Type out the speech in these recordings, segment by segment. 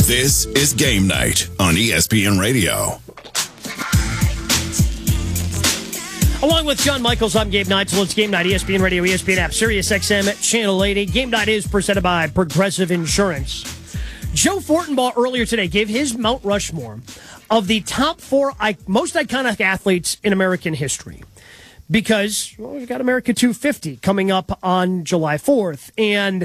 This is Game Night on ESPN Radio. Along with John Michaels, I'm Gabe Knight. So it's Game Night, ESPN Radio, ESPN app, Sirius XM, Channel 80. Game Night is presented by Progressive Insurance. Joe Fortenbaugh earlier today gave his Mount Rushmore of the top 4 most iconic athletes in American history. Because we've got America 250 coming up on July 4th. And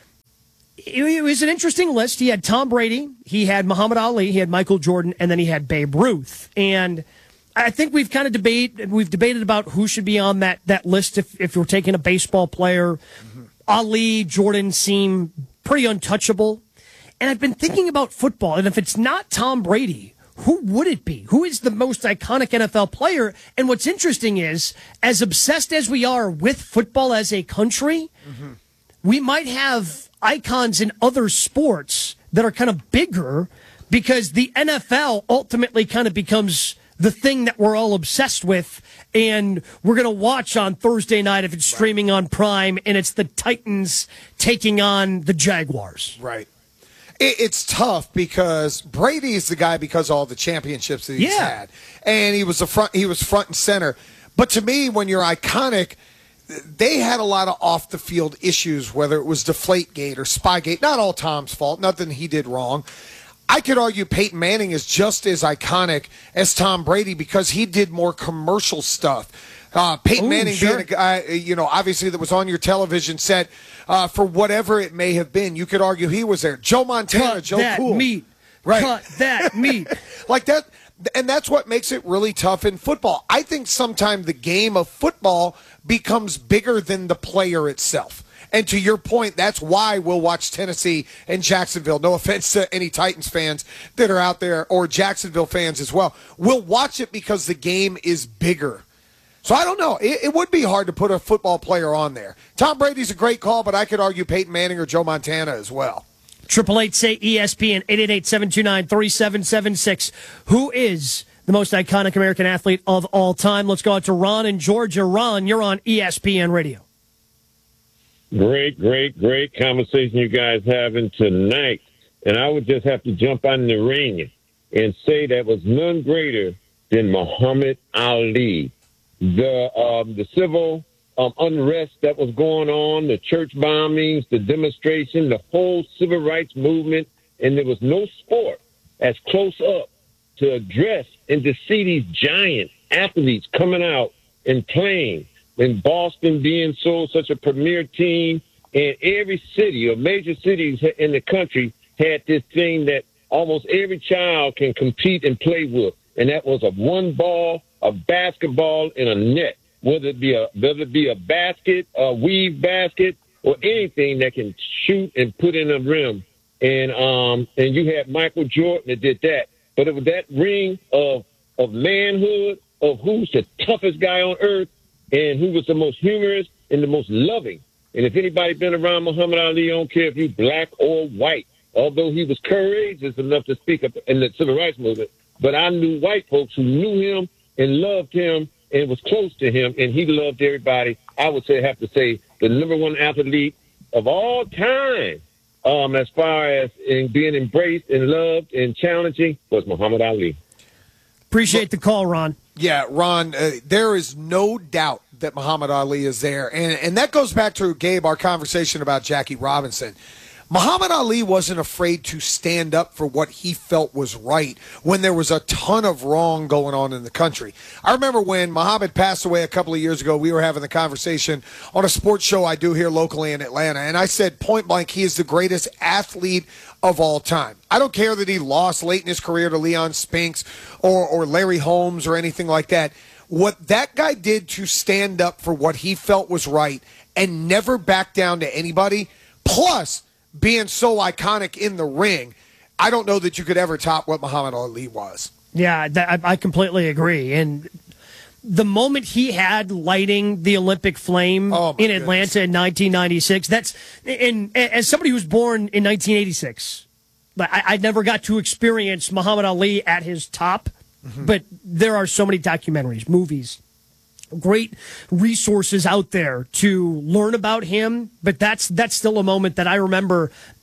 it was an interesting list. He had Tom Brady, he had Muhammad Ali, he had Michael Jordan, and then he had Babe Ruth. And I think we've kind of debated about who should be on that list if you're taking a baseball player. Mm-hmm. Ali, Jordan seem pretty untouchable. And I've been thinking about football, and if it's not Tom Brady, who would it be? Who is the most iconic NFL player? And what's interesting is, as obsessed as we are with football as a country, mm-hmm. we might have icons in other sports that are kind of bigger because the NFL ultimately kind of becomes the thing that we're all obsessed with, and we're going to watch on Thursday night if it's streaming on Prime, and it's the Titans taking on the Jaguars. Right. It's tough because Brady is the guy because of all the championships that he's had, and he was front and center. But to me, when you're iconic, they had a lot of off the field issues, whether it was Deflategate or Spygate. Not all Tom's fault, nothing he did wrong. I could argue Peyton Manning is just as iconic as Tom Brady because he did more commercial stuff. Peyton Manning being a guy, obviously that was on your television set for whatever it may have been. You could argue he was there. Joe Montana, Joe Cool. Meat. Right. Cut that meat. Like that. And that's what makes it really tough in football. I think sometimes the game of football becomes bigger than the player itself. And to your point, that's why we'll watch Tennessee and Jacksonville. No offense to any Titans fans that are out there or Jacksonville fans as well. We'll watch it because the game is bigger. So I don't know. It would be hard to put a football player on there. Tom Brady's a great call, but I could argue Peyton Manning or Joe Montana as well. 888-SAY-ESPN, 888-729-3776. Who is the most iconic American athlete of all time? Let's go out to Ron in Georgia. Ron, you're on ESPN Radio. Great conversation you guys having tonight. And I would just have to jump on the ring and say that was none greater than Muhammad Ali. The civil unrest that was going on, the church bombings, the demonstration, the whole civil rights movement, and there was no sport as close up to address and to see these giant athletes coming out and playing. In Boston being such a premier team, and every city or major cities in the country had this thing that almost every child can compete and play with, and that was a one ball, a basketball, and a net. Whether it be a basket, a weave basket, or anything that can shoot and put in a rim, and you had Michael Jordan that did that. But it was that ring of manhood, of who's the toughest guy on earth, and who was the most humorous and the most loving. And if anybody been around Muhammad Ali, I don't care if you black or white, although he was courageous enough to speak up in the civil rights movement. But I knew white folks who knew him and loved him and was close to him, and he loved everybody. I would have to say the number one athlete of all time, as far as in being embraced and loved and challenging, was Muhammad Ali. Appreciate the call, Ron. Yeah, Ron, there is no doubt that Muhammad Ali is there. And that goes back to, Gabe, our conversation about Jackie Robinson. Muhammad Ali wasn't afraid to stand up for what he felt was right when there was a ton of wrong going on in the country. I remember when Muhammad passed away a couple of years ago, we were having the conversation on a sports show I do here locally in Atlanta, and I said point blank, he is the greatest athlete of all time. I don't care that he lost late in his career to Leon Spinks or Larry Holmes or anything like that. What that guy did to stand up for what he felt was right and never back down to anybody, plus being so iconic in the ring, I don't know that you could ever top what Muhammad Ali was. Yeah, I completely agree. And the moment he had lighting the Olympic flame in Atlanta in 1996, and as somebody who was born in 1986, I never got to experience Muhammad Ali at his top, but there are so many documentaries, movies, great resources out there to learn about him. But that's still a moment that I remember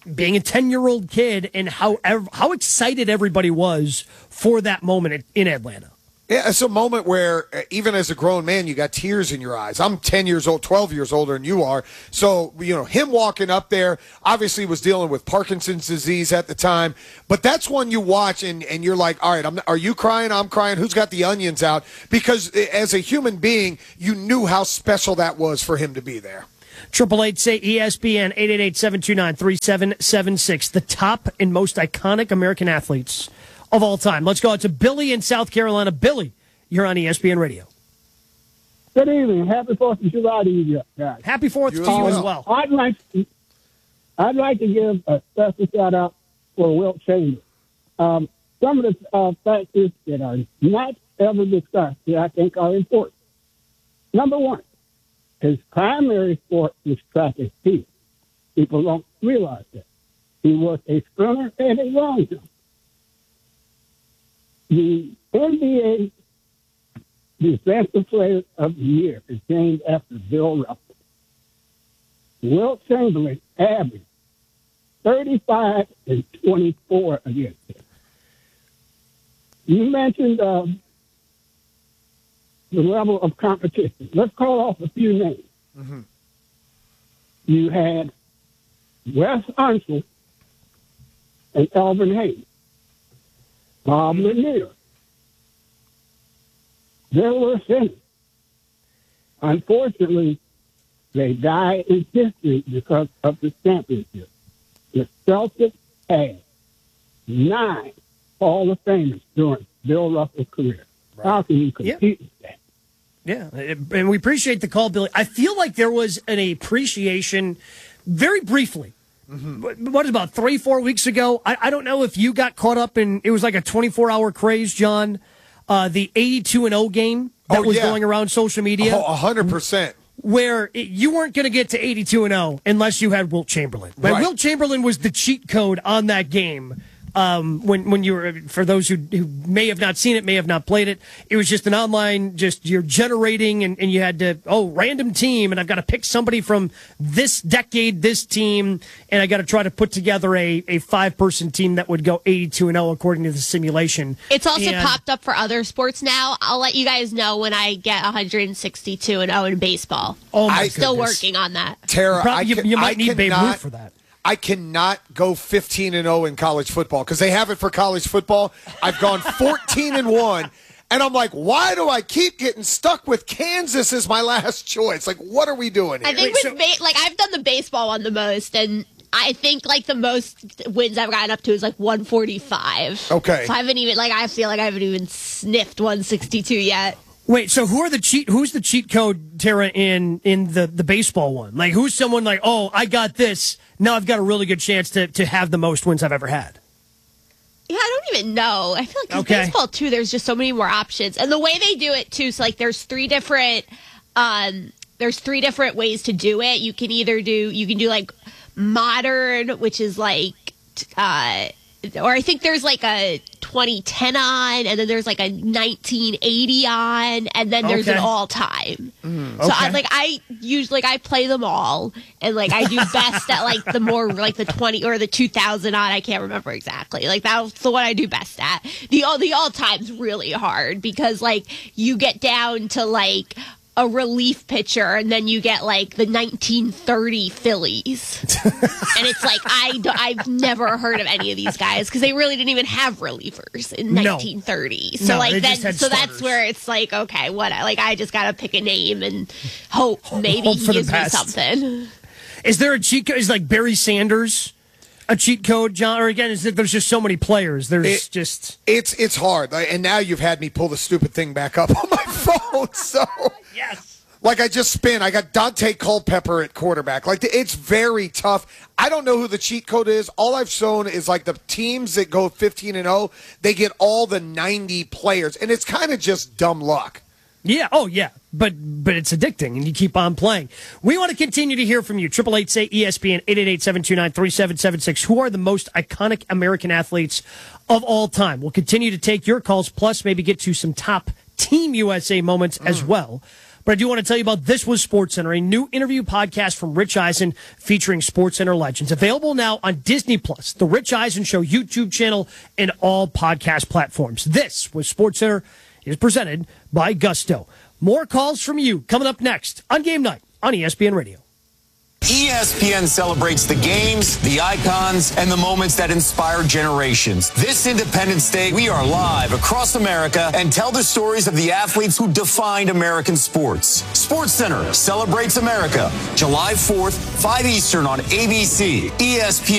being a 10-year-old kid and how excited everybody was for that moment in Atlanta. Yeah, it's a moment where even as a grown man, you got tears in your eyes. I'm 10 years old, 12 years older than you are. So, him walking up there obviously was dealing with Parkinson's disease at the time. But that's one you watch and you're like, all right, are you crying? I'm crying. Who's got the onions out? Because as a human being, you knew how special that was for him to be there. 888-SAY-ESPN, 888-729-3776. The top and most iconic American athletes of all time. Let's go out to Billy in South Carolina. Billy, you're on ESPN Radio. Good evening. Happy 4th of July to you guys. Happy 4th to you as well. I'd like to give a special shout out for Wilt Chamberlain. Some of the factors that are not ever discussed that I think are important. Number one, his primary sport was track and field. People don't realize that. He was a sprinter and a long jumper. The NBA Defensive Player of the Year is named after Bill Russell. Wilt Chamberlain averaged 35 and 24 against him. You mentioned the level of competition. Let's call off a few names. Mm-hmm. You had Wes Unseld and Elvin Hayes. Bob Lanier. There were centers. Unfortunately, they died in history because of the championship. The Celtics had 9 Hall of Famers during Bill Russell's career. Right. How can you compete with that? Yeah, and we appreciate the call, Billy. I feel like there was an appreciation very briefly. Mm-hmm. What, about 3-4 weeks ago? I don't know if you got caught up in, it was like a 24-hour craze, John, the 82-0 game that was going around social media. 100%. Where you weren't going to get to 82-0 unless you had Wilt Chamberlain. Right. Wilt Chamberlain was the cheat code on that game. When you were, for those who may have not seen it, may have not played it, it was just an online, just you're generating and you had to, random team, and I've got to pick somebody from this decade, this team, and I got to try to put together a 5-person team that would go 82-0 according to the simulation. It's also popped up for other sports now. I'll let you guys know when I get 162-0 in baseball. I'm still working on that. Tara, you might need Babe Ruth for that. I cannot go 15-0 in college football because they have it for college football. I've gone 14-1, and I'm like, why do I keep getting stuck with Kansas as my last choice? Like, what are we doing here? I think I've done the baseball one the most, and I think the most wins I've gotten up to is 145. Okay, so I feel like I haven't even sniffed 162 yet. Wait, so who's the cheat code, Tara, in the baseball one? Like, who's someone like, I got this, now I've got a really good chance to have the most wins I've ever had? Yeah, I don't even know. I feel like in baseball, too, there's just so many more options. And the way they do it, too, so, there's three different ways to do it. You can do modern, which is or I think there's a 2010 on, and then there's a 1980 on, and then there's an all time. So I usually I play them all, and I do best at the more the 20 or the 2000 on. I can't remember exactly. That's the one I do best at. The all time's really hard because you get down to a relief pitcher, and then you get the 1930 Phillies, and it's I've never heard of any of these guys because they really didn't even have relievers in 1930. So that's where it's okay, what I just gotta pick a name and hope maybe he gives me something. Is there a cheat code? Is Barry Sanders a cheat code, John? Or again, there's just so many players. It's hard, and now you've had me pull the stupid thing back up on my phone. So yes, I just spin. I got Dante Culpepper at quarterback. It's very tough. I don't know who the cheat code is. All I've shown is the teams that go 15-0. They get all the 90 players, and it's kind of just dumb luck. Yeah. Oh, yeah. But it's addicting, and you keep on playing. We want to continue to hear from you. 888-SAY-ESPN, 888-729-3776. Who are the most iconic American athletes of all time? We'll continue to take your calls, plus maybe get to some top Team USA moments as well. But I do want to tell you about This Was SportsCenter, a new interview podcast from Rich Eisen featuring SportsCenter legends. Available now on Disney+, the Rich Eisen Show YouTube channel, and all podcast platforms. This Was SportsCenter is presented by Gusto. More calls from you coming up next on Game Night on ESPN Radio. ESPN celebrates the games, the icons, and the moments that inspire generations. This Independence Day, we are live across America and tell the stories of the athletes who defined American sports. SportsCenter celebrates America, July 4th, 5 Eastern on ABC, ESPN.